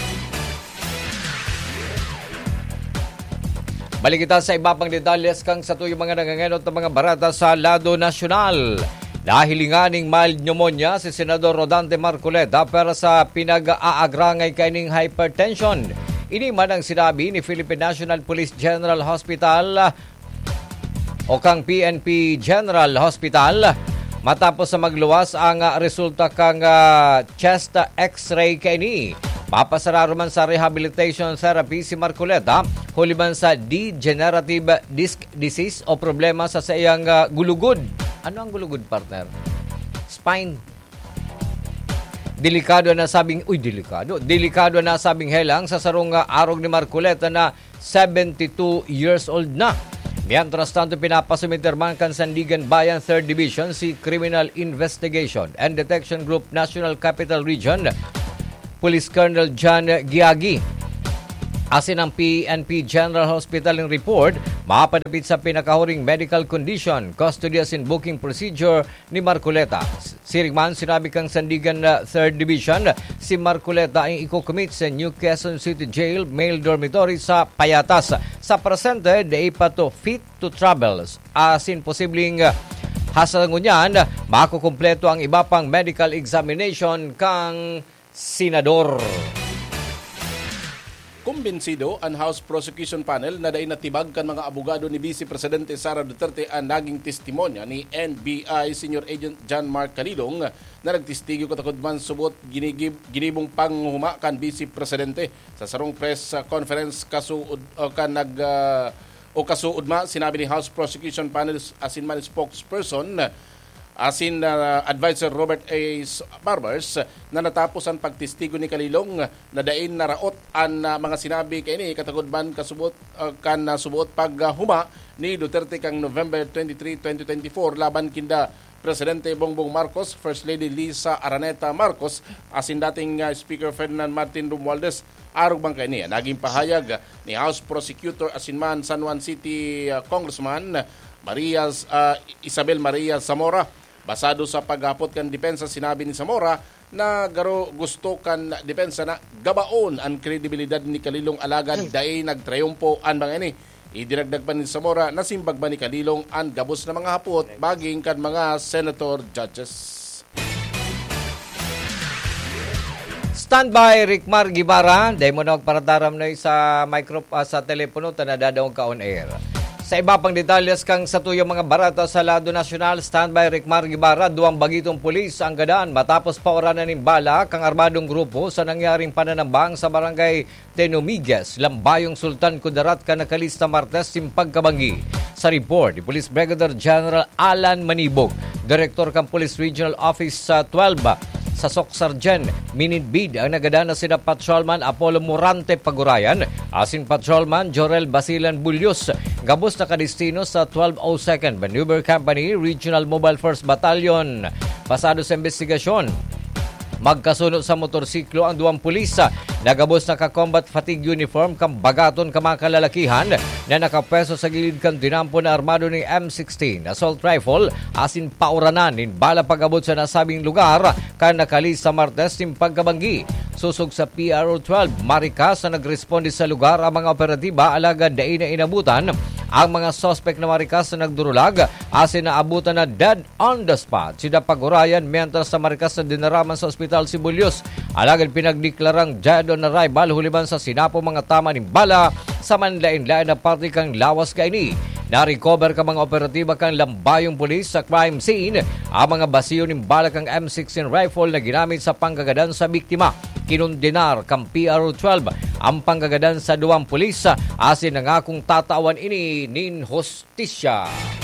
Balik kita sa iba pang detalyes kang sa tuyong mga nangangenot ng mga barata sa lado nasyonal. Nahilinganing mild pneumonia si Senador Rodante Marcoleta para sa pinag-aagrangay kaining hypertension. Ini man ang sinabi ni Philippine National Police General Hospital o kang PNP General Hospital matapos sa magluwas ang resulta kang chest x-ray kaini. Papasararo man sa rehabilitation therapy si Marcoleta, huli man sa degenerative disc disease o problema sa iyang gulugod. Ano ang gulugod, partner? Spine. Delikado na sabing helang sa sarong arog ni Marcoleta na 72 years old na. Mientras tanto, pinapasumiter man kan Sandigan Bayan 3rd Division si Criminal Investigation and Detection Group National Capital Region Police Colonel John Giagi. Asin ang PNP General Hospital ng report, mapadapit sa pinakahuring medical condition, custody as in booking procedure ni Marcoleta. Sirigman, sinabi kang Sandigan 3rd Division, si Marcoleta ay iko-commit sa New Quezon City Jail male dormitory sa Payatas. Sa presente, day pa to fit to travel. Asin posibleng hasangunyan, makukumpleto ang iba pang medical examination kang senador. Kumbinsido ang House Prosecution Panel na daing natibag kan mga abogado ni Vice Presidente Sara Duterte ang naging testimonya ni NBI Senior Agent John Mark Calilong na nagtestigo katakudman subot ginibong panghuma kan Vice Presidente. Sa sarong press conference kasuudma, sinabi ni House Prosecution Panel asin man spokesperson asin Advisor Robert A. Barbers na natapos ang pagtestigo ni Calilong na dain naraot ang mga sinabi kay ni katagudman kasubot subuot paghuma ni Duterte kang November 23, 2024 laban kinda Presidente Bongbong Marcos, First Lady Lisa Araneta Marcos, asin dating Speaker Ferdinand Martin Romualdez. Arog bang kay niya naging pahayag ni House Prosecutor asin man San Juan City Congressman Isabel Maria Zamora. Basado sa paghapot kan depensa, sinabi ni Zamora na garo gusto kan depensa na gabaon ang kredibilidad ni Calilong alagad dahil nagtrayumpo ang mga ini. Idinagdag pa ni Zamora na simbag ba ni Calilong ang gabos na mga hapot baging kan mga senator judges. Standby Rickmar Guevara, dahil mo na magparataram na sa sa telepono na dadawag ka on air. Sa iba pang detalyas kang sa tuyong mga barata sa Lado Nacional, standby Rickmar Guevara, duwang bagitong pulis ang gadaan matapos paoranan ng bala kang armadong grupo sa nangyaring pananambang sa barangay Tenumigues, Lambayong Sultan Kudarat, Kanakalista Martes, Simpagkabangi. Sa report, ni Police Brigadier General Alan Manibog, Director kang Police Regional Office sa 12, sa SOC Sergeant Minidbid ang nagadaan na sina Patrolman Apollo Morante Pagurayan, asin Patrolman Jorel Basilan Bulyos, gabos na kadestino sa 1202nd Maneuver Company Regional Mobile First Battalion. Pasado sa investigasyon, magkasunod sa motorsiklo ang duwang pulis na gabos na ka-combat fatigue uniform kang bagaton ka mga kalalakihan na nakapwesto sa gilid kang dinampo na armado ng M16 assault rifle asin pauranan in bala pag-abot sa nasabing lugar kan nakalista Martes ng Pagkabangi. Susog sa PRO-12, Maricas na nagresponde sa lugar ang mga operatiba alagad dain na inabutan ang mga suspect na Maricas na nagdurulag asin na abutan na dead on the spot. Sida Pagurayan mientras sa Maricas na dinaraman sa Ospital Sibulyos. Alagad pinagdeklarang dead on arrival huliban sa sinapo mga tama ng bala sa manlain-lain na parte kang lawas kaini. Na-recover ka mga operatiba kang Lambayong Pulis sa crime scene ang mga basiyo ng bala kang M16 rifle na ginamit sa panggagadan sa biktima. Kinundinar kang PRO-12 ang panggagadan sa duwang pulis asin nangakong tatawan ini nin hostisya.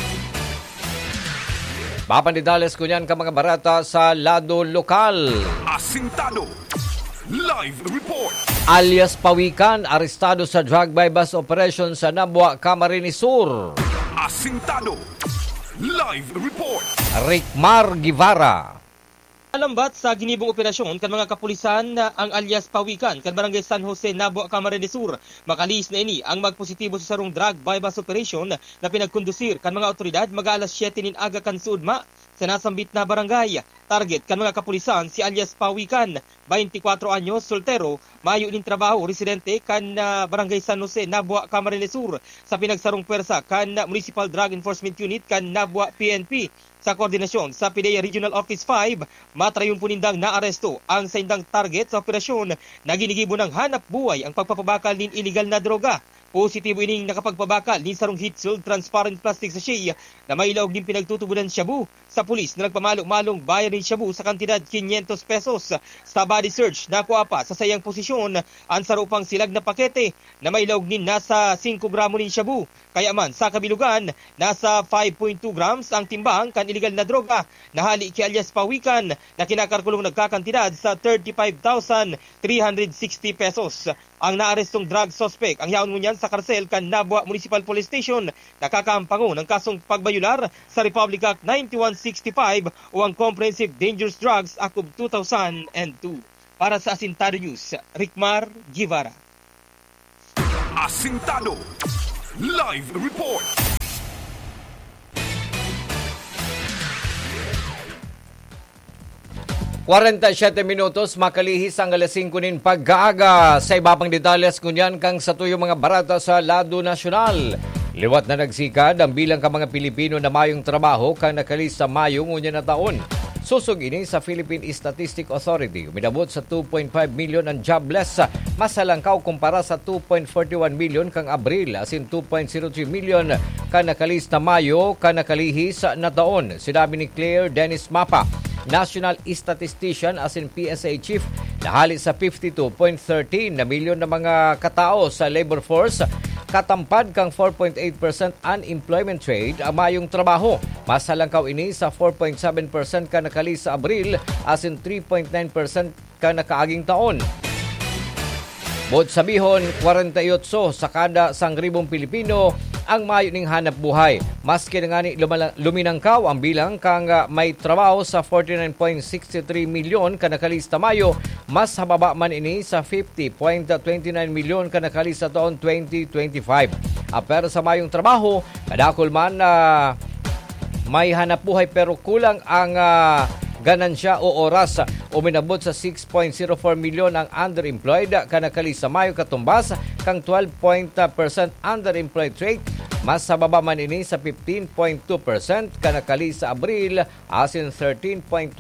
Papandidales ko niyan ka mga barata sa lado lokal. Asintado Live Report. Alias Pawikan, arestado sa drug by bus operation sa Nabua, Camarines Sur. Asintado Live Report. Rickmar Guevara. Alambat sa ginibong operasyon kan mga kapulisan ang alias Pawikan kan Barangay San Jose, Nabua, Camarines Sur. Makalis na ini ang magpositibo sa sarong drug bypass operation na pinagkondusir kan mga otoridad mag-alas 7 nin aga kan suudma sa nasambit na barangay. Target kan mga kapulisan si alias Pawikan, 24 anyos, soltero, mayo nin trabaho, residente kan Barangay San Jose, Nabua, Camarines Sur. Sa pinagsarong pwersa kan Municipal Drug Enforcement Unit kan Nabua PNP. Sa koordinasyon sa PDEA Regional Office 5, matrayon po nindang naaresto ang sa indang target sa operasyon na ginigibo ng hanap buhay ang pagpapabakal ng illegal na droga. Positibo ining nakapagpabakal ni sarong heat-sealed transparent plastic sachet na may laog din pinagtutubunan shabu sa pulis na nagpamalong-malong bayad ng shabu sa kantidad 500 pesos. Sa body search, nakuha pa sa sayang posisyon ang sarupang silag na pakete na may laog din nasa 5 gramo ng shabu. Kaya man sa kabilugan, nasa 5.2 grams ang timbang kan illegal na droga na hali kay alias Pawikan na kinakarkulong nagkakantidad sa 35,360 pesos. Ang naarestong drug suspect ang yaon ngunyan sa karsel kan Nabua Municipal Police Station nakakampango ng kasong pagbayular sa Republic Act 9165 o ang Comprehensive Dangerous Drugs Act of 2002. Para sa Asintado News, Rickmar Guevara. Asintado Live Report. minutos makalihis ang alas 5 nin pag-aaga. Sa iba pang detalles kunyan kang sa tuyong mga barata sa Lado Nasyonal. Liwat na nagsikad ang bilang ka mga Pilipino na mayong trabaho kang nakalis sa Mayo ngunya na taon. Susog ini sa Philippine Statistic Authority. Umidabot sa 2.5 million ang jobless, masalangkaw kumpara sa 2.41 million kang Abril, asin 2.03 million kang nakalis na Mayo kang nakalihis na taon. Sinabi ni Claire Dennis Mapa, National Statistician as in PSA Chief, nahali sa 52.13 na milyon na mga katao sa labor force, katampad kang 4.8% unemployment rate ang mayong trabaho. Masalangkaw ini sa 4.7% ka nakali sa Abril as in 3.9% ka nakaaging taon. Bod sabihon, 48 sa kada 1,000 Pilipino ang mayo ning hanap buhay. Maski na ngani luminangkaw ang bilang kang may trabaho sa 49.63 milyon kanakalista Mayo, mas hababa man ini sa 50.29 milyon kanakalista taon 2025. Pero sa mayong trabaho, kadakol man may hanap buhay pero kulang ang ganansya o oras. Uminabot sa 6.04 milyon ang underemployed kanakali sa Mayo katumbas kang 12% underemployed rate. Mas sa baba man ini sa 15.2% kanakali sa Abril asin 13.1%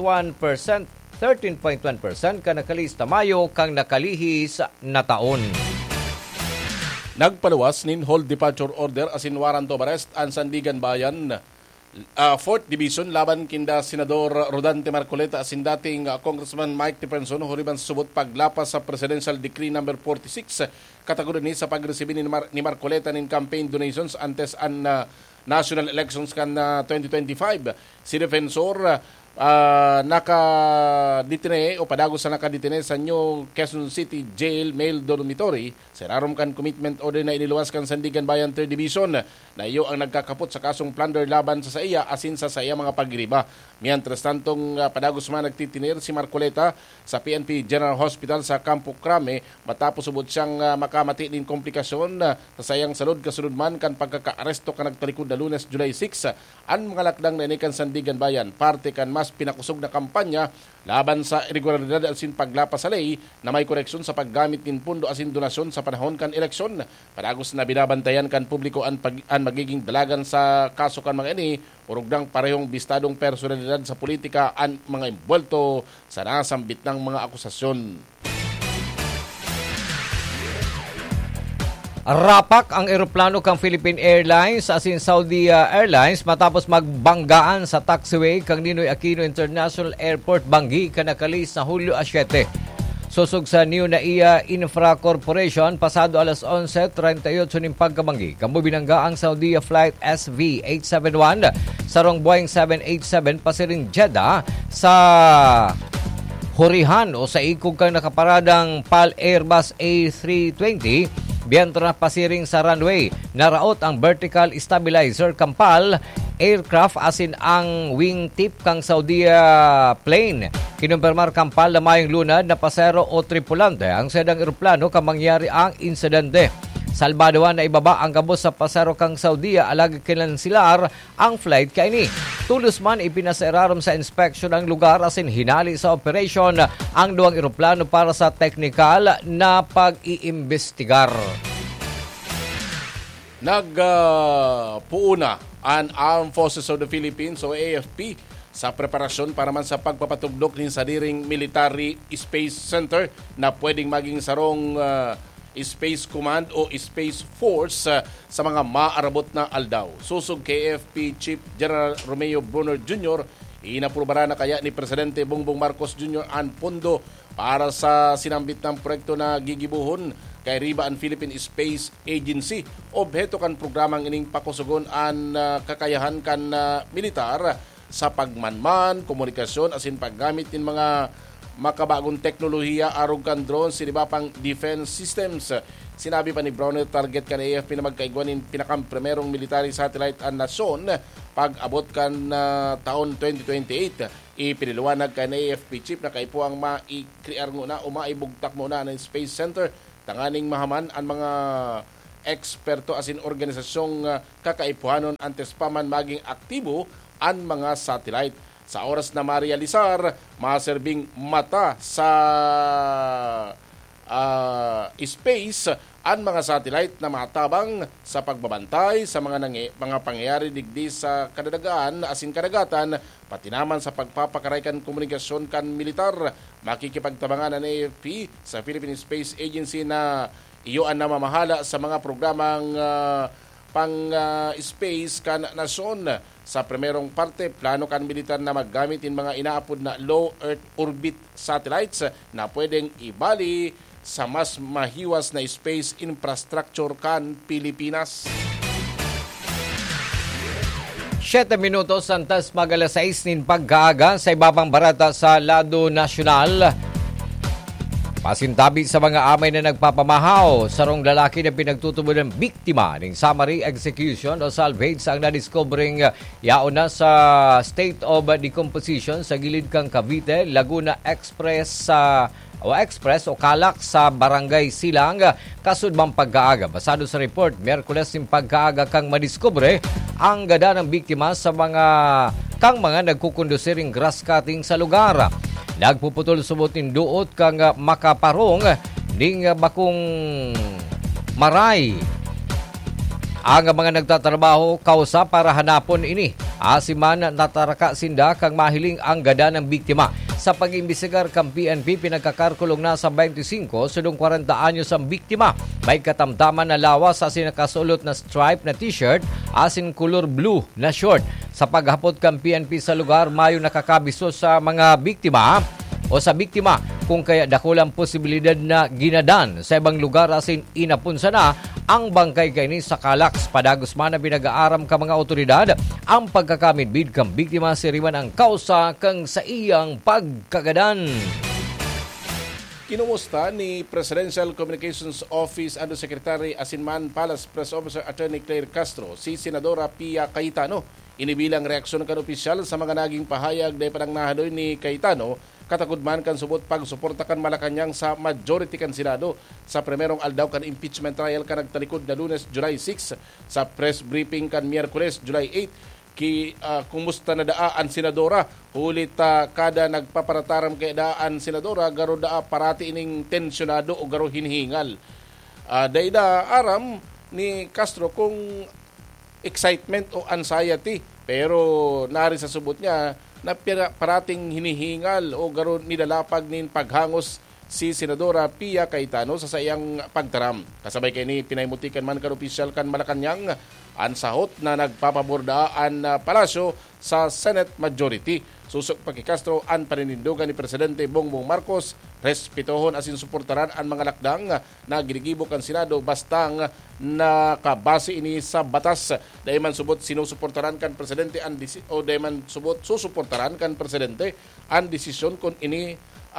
kanakali sa Mayo kang nakalihis na taon. Nagpaluwas nin hold departure order asin warrant of arrest ang Sandigan Bayan 4th Division laban kinda Senador Rodante Marcoleta asin dating Congressman Mike Tipenson huriban subot paglapas sa Presidential Decree No. 46 kategori ni sa pagresibin ni Marcoleta nin campaign donations antes an national elections kan 2025. Si Defensor nakadetine o padagos sa nakadetine sa New Quezon City Jail Male Dormitory. Sirarom kan commitment order na iniluwas kan Sandigan Bayan 3rd Division na iyo ang nagkakapot sa kasong plunder laban sa iya asin sa saya mga pagriba. Mientras tantong padagos man nagtitinir si Marcoleta sa PNP General Hospital sa Campo Crame matapos subot siyang makamati din komplikasyon sa sayang salud kasunod man kan pagkaka-aresto kan nagtalikod na Lunes July 6 ang mga lakdang na inikan Sandigan Bayan parte kan mas pinakusog na kampanya laban sa irregularidad asin paglapas sa ley na may koreksyon sa paggamit ng pundo asin donasyon sa panahon kan eleksyon. Padagos na binabantayan kan publiko ang magiging dalagan sa kaso kan mga ini urugdang parehong bistadong personalidad sa politika ang mga imbuelto sa nasambit ng mga akusasyon. Rapak ang eroplano kang Philippine Airlines asin Saudi Airlines matapos magbanggaan sa taxiway kang Ninoy Aquino International Airport Banggi kanakalis na Hulyo 7. Susog sa New Naiya Infra Corporation pasado alas 11:38 ning pagkabanggi. Kambo binangga ang Saudi flight SV871 sarong Boeing 787 pasiring Jeddah sa hurihan o sa ikog kang nakaparadang PAL Airbus A320 biyantra pasiring sa runway. Naraot ang vertical stabilizer kampal aircraft asin ang wingtip kang Saudi plane. Kinumpirmar kampal na mayong lunad na pasero o tripulante ang sedang eroplano kang mangyari ang insidente. Salbadoan na ibaba ang kabos sa pasero kang Saudi alag kinansilar ang flight kaini. Tulos man ipinaserarom sa inspection ang lugar asin hinali sa operation ang duwang eroplano para sa technical na pag-iimbestigar. Nagpuuna ang Armed Forces of the Philippines o AFP sa preparasyon para man sa pagpapatugdok ng sadiring Military Space Center na pwedeng maging sarong Space Command o Space Force sa mga maarabot na aldaw. Susog KFP Chief General Romeo Brunner Jr., inaprobara na kaya ni Presidente Bongbong Marcos Jr. ang pondo para sa sinambit ng proyekto na gigibuhon kay Riva and Philippine Space Agency. Obheto kan programang ining pakusugon ang kakayahan kan militar sa pagmanman, komunikasyon, asin paggamit ng mga makabagong teknolohiya arog kan drones, siniba pang defense systems. Sinabi pa ni Browner target kan AFP na magkaigwanin pinakang primerong military satellite ang nasyon pag abot kan taon 2028. Ipiniliwanag kan AFP chief na kaipo ang maikrear muna o maibugtak muna ng Space Center. Tanganing mahaman ang mga eksperto asin organisasyong kakaipuhanon antes pa man maging aktibo ang mga satellite. Sa oras na marealisar, maserbing mata sa space ang mga satellite na matabang sa pagbabantay sa mga pangyayari digdi sa kadadagaan asin kadagatan, pati naman sa pagpapakaray kan komunikasyon kan militar. Makikipagtabangan ang AFP sa Philippine Space Agency na iyoan na mamahala sa mga programang pang-space kan nasyon. Sa primerong parte, plano kan militar na maggamit in mga inaapod na low Earth orbit satellites na pwedeng ibali sa mas mahiwas na space infrastructure kan Pilipinas. 7 minutos antas magalas 6 nin pagkaaga sa ibabang barata sa lado nasyonal. Pasintabi sa mga amay na nagpapamahaw, sarong lalaki na pinagtutubo ng biktima ng summary execution o salvage ang nadiskobring yaon na sa state of decomposition sa gilid kang Cavite, Laguna Express o Calak sa Barangay Silang, kasudmang pagkaaga. Basado sa report, Miyerkules ng pagkaaga kang madiskubre ang gada ng biktima sa mga nagkukondusiring grass cutting sa lugar. Nagpuputol subot ng duot kang makaparong ning bakong maray. Ang mga nagtatrabaho kausa para hanapon ini. Asiman nataraka sinda kang mahiling ang gada ng biktima. Sa pag-imbestigar kang PNP, pinagkakarkulong na sa 25 sudong 40 anyos ang biktima. May katamtaman na lawas asin nakasulot na stripe na t-shirt asin color blue na short. Sa paghapot kang PNP sa lugar, mayo nakakabiso sa mga biktima o sa biktima kung kaya dakulang posibilidad na ginadan sa ibang lugar asin inapunsa na ang bangkay kini sa Calax. Padagos man na pinag-aaram ka mga otoridad ang pagkakamidbid kang biktima siriman ang kausa kang sa iyang pagkagadan. Kinumusta ni Presidential Communications Office Undersecretary Asinman Palace Press Officer Attorney Claire Castro si Senadora Pia Cayetano. Inibilang reaksyon kan opisyal sa mga naging pahayag dahil parang nahadoy ni Cayetano katakudman kan subot pagsuporta kan Malacanang sa majority kan Senado sa primerong aldaw kan impeachment trial kan nagtalikod na Lunes, July 6 sa press briefing kan Miyerkules, July 8. Kumusta na daan Senadora hulit kada nagpaparataram kay daan Senadora garo daa parati ining tensyonado o garo hinhingal. Dayda aram ni Castro kung excitement o anxiety pero nari sa subot niya na parating hinihingal o garo nilalapag nin paghangos si Senadora Pia Cayetano sa sayang pagtaram. Kasabay kay ni pinaymutikan man kan opisyal kan Malacanang ang sahot na nagpapabordaan palasyo sa Senate Majority. Susok pa kay Castro ang paninindugan ni Presidente Bongbong Marcos respetohon asin suportaran ang mga lakdang na ginigibok ang Senado bastang nakabase ini sa batas. Dahil man subot sinusuportaran kan Presidente o dahil man subot susuportaran kan Presidente ang desisyon kung ini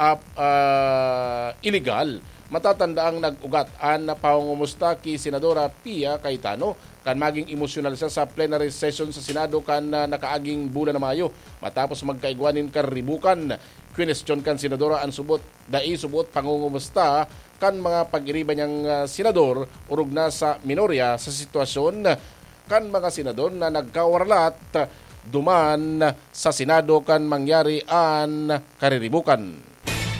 illegal. Matatandaang nag-ugat ang pangungumusta ki Senadora Pia Cayetano kan maging emosyonal siya sa plenary session sa Senado kan nakaaging bulan na Mayo matapos magkaigwanin karibukan. Question kan Senadora ang subot pangungumusta kan mga pag-iriba niyang senador urog na sa minorya sa sitwasyon kan mga senador na nagkawarlat duman sa Senado kan mangyari ang kariribukan.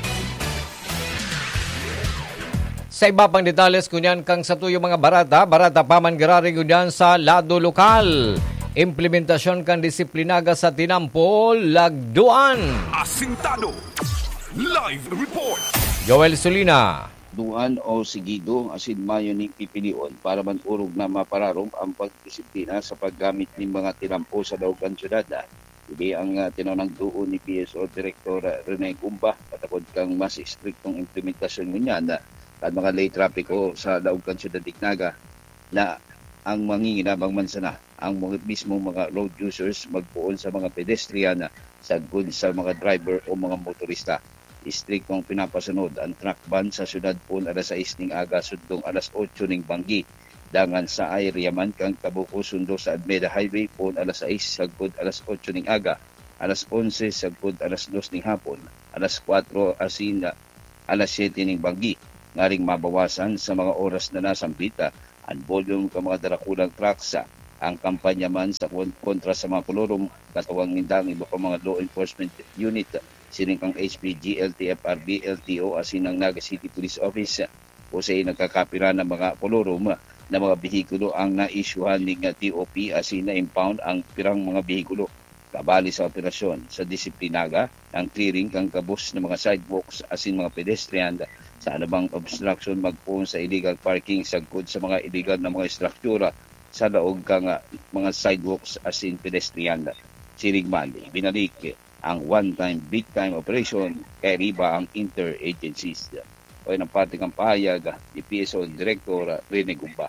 Sa iba pang detalles kunyan kang sa tuyo mga barata paman garari kunyan sa lado lokal. Implementasyon kan disiplinaga sa tinampo lagduan. Asintado. Live report. Joel Sulina. duan o sigido asin mayo ni pipilion para man urog na mapararom ang pagdisiplina sa paggamit ng mga tinampo sa daogan syudad. Hindi ang tinanang duon ni PSO Director Rene Gumba patapod kang mas striktong implementasyon niyan at mga lay trapiko sa daogan syudad Dignaga na ang manginginabang mansana ang mga mismo mga road users magpuon sa mga pedestrian sagud sa mga driver o mga motorista. Istriktong pinapasunod ang truck ban sa syudad pun alas 6 ning aga sudtong alas 8 ning banggi. Dangan sa area man kang Tabuco sundo sa Admeda Highway pun alas 6 sagud alas 8 ning aga, alas 11 sagud alas 2 ning hapon, alas 4 asin alas 7 ning banggi. Ngaring mabawasan sa mga oras na nasambita ang volume ka mga darakulang trucks. Ang kampanya man sa kontra sa mga kolorom katawang nindang iba pa mga law enforcement unit sining kang HPG, LTFRB, LTO asin ang Naga City Police Office o sa nagkakapira ng mga kolorom na mga behikulo ang na-issuehan ng TOP asin na-impound ang pirang mga behikulo. Kabali sa operasyon sa disiplinaga ang clearing kang kabus ng mga sidewalks asin mga pedestrian sa anumang obstruction magpuon sa illegal parking sagkod sa mga illegal na mga struktura sa daog kang mga sidewalks asin pedestrian. Sirigman, binalik ang one-time, big-time operation kay riba ang interagencies. O yun ang parte ng pahayag ni PSO Director Rene Gumba.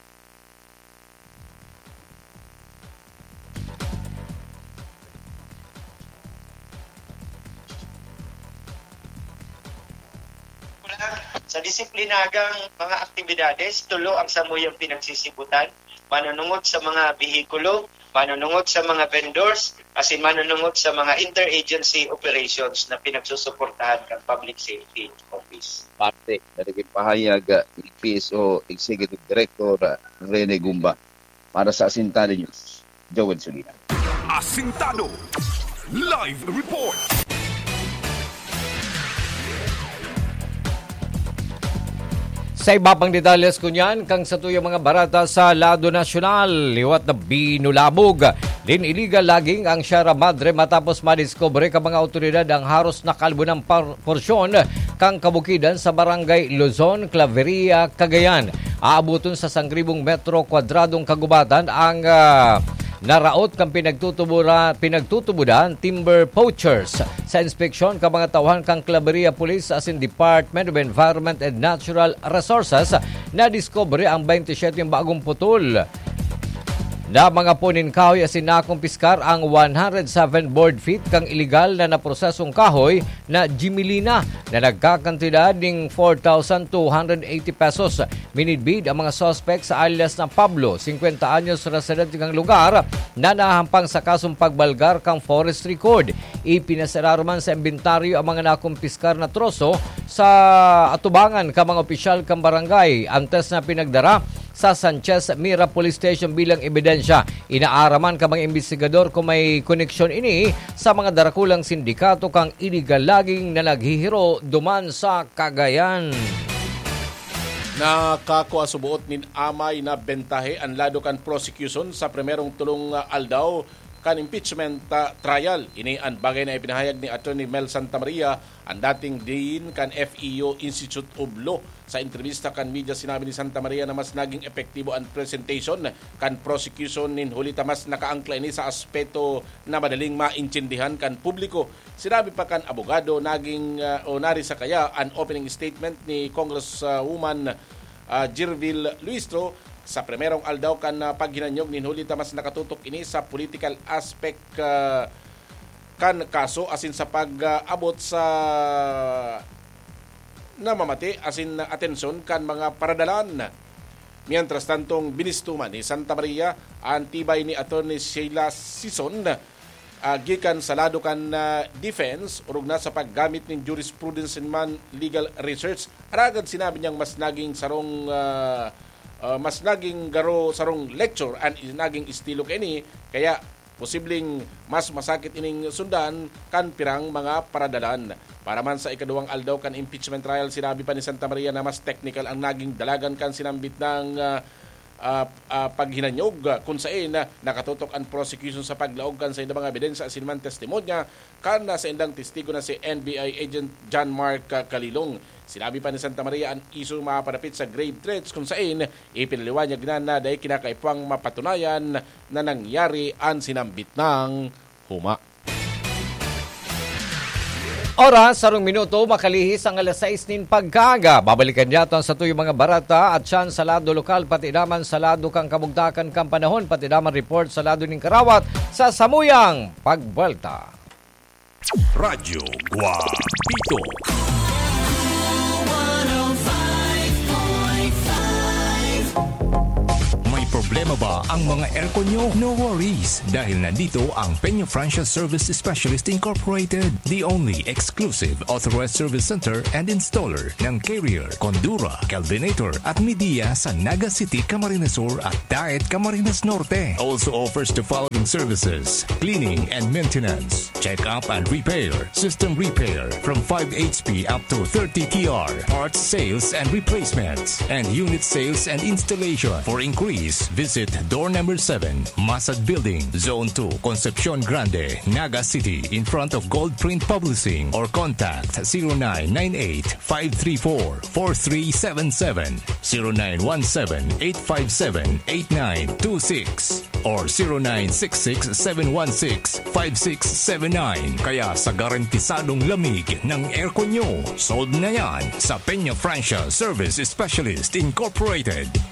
Sa disiplinagang mga aktibidades, tulo ang samuyang pinagsisibutan, manunungod sa mga behikulo, manunungod sa mga vendors, asin manunungod sa mga interagency operations na pinagsusuportahan ng Public Safety Office. Parte na naging pahayag ni PSO Executive Director Rene Gumba. Para sa Asintado News, Joel Solina. Asintado Live Report. Sa iba pang detalles kunyan, kang sa tuyong mga barata sa lado nasyonal, liwat na binulabog. Din illegal laging ang Sierra Madre matapos madiscover ka mga autoridad ang haros na kalbo ng porsyon kang kabukidan sa barangay Luzon, Claveria, Cagayan. Aabuton sa 1,000 metro kwadradong kagubatan ang naraot kang pinagtutubudan timber poachers. Sa inspeksyon ka mga tawhan kang Claveria Police asin Department of Environment and Natural Resources na discovery ang 27 bagong putol na mga punin kahoy asin nakumpiskar ang 107 board feet kang iligal na naprosesong kahoy na Jimilina na nagkakantidad ng 4,280 pesos. Minidbid ang mga suspect sa alias na Pablo, 50 anyos resident kang lugar na nahampang sa kasong pagbalgar kang forest record. Ipinasararo man sa inventaryo ang mga nakumpiskar na troso sa atubangan ka mga opisyal kang barangay antes na pinagdara sa Sanchez Mira Police Station bilang ebidensya. Inaaraman ka mga investigador kung may koneksyon ini sa mga darakulang sindikato kang illegal laging na naghihiro duman sa Cagayan. Nakako subuot nin amay na bentahe ang lado kan prosecution sa primerong tulong aldaw kan impeachment trial. Ini ang bagay na ipinahayag ni Attorney Mel Santamaria, ang dating dean kan FEU Institute of Law. Sa entrevista kan media, sinabi ni Santamaria na mas naging epektibo ang presentation kan prosecution nin hulita mas nakaangkla ini sa aspeto na madaling maintindihan kan publiko. Sinabi pa kan abogado naging nari sa kaya ang opening statement ni Congresswoman Jirvil Luistro sa primerong aldaw kan paghinanyog ni hulita mas nakatutok ini sa political aspect kan kaso asin sa pag-abot sa namamati asin atensyon kan mga paradalan. Mientras tantong binistuman ni Santamaria ang tibay ni Attorney Sheila Sison gikan sa lado kan defense urog na sa paggamit ng jurisprudence man legal research. Aragad sinabi niyang mas naging sarong mas naging garo sarong lecture and naging estilo kini kaya posibleng mas masakit ining sundan kan pirang mga paradalan. Para man sa ikaduwang aldaw kan impeachment trial, sinabi pa ni Santamaria na mas technical ang naging dalagan kan sinambit ng paghinanyog kung saan nakatutok ang prosecution sa paglaogan sa mga ebidensya asin man testimonya kana sa indang testigo na si NBI agent John Mark Calilong. Sinabi pa ni Santa Maria ang isu maparapit sa grave threats kung saan ipinaliwanag na dahil kinakaipang mapatunayan na nangyari ang sinambit ng huma. Oras, 1 minuto, makalihis ang 6:00 pagkaga. Babalikan yato sa tuyong mga barata at siyan sa lado lokal, pati naman sa lado kang kabugtakan kang panahon, pati naman report sa lado ng Karawat sa Samuyang Pagbalta. Radyo Guapito. Problema ba ang mga aircon nyo? No worries, dahil nandito ang Peña Francia Service Specialist Incorporated, the only exclusive authorized service center and installer ng Carrier, Condura, Kelvinator at Midea sa Naga City, Camarines Sur at Daet, Camarines Norte. Also offers the following services: cleaning and maintenance, check-up and repair, system repair from 5 HP up to 30 TR, parts sales and replacements, and unit sales and installation. For inquiries, visit door number 7, Masad Building, Zone 2, Concepcion Grande, Naga City, in front of Gold Print Publishing, or contact 0998-534-4377, 0917-857-8926, or 0966-716-5679. Kaya sa garantisadong lamig ng aircon nyo, sold na yan sa Peña Francia Service Specialist Incorporated.